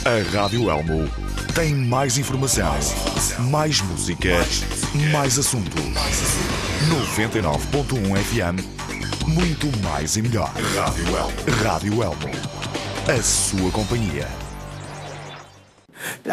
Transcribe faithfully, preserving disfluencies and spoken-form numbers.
A Rádio Elmo tem mais informação, mais música, mais assuntos. noventa e nove ponto um F M, muito mais e melhor. Rádio Elmo. Rádio Elmo. A sua companhia.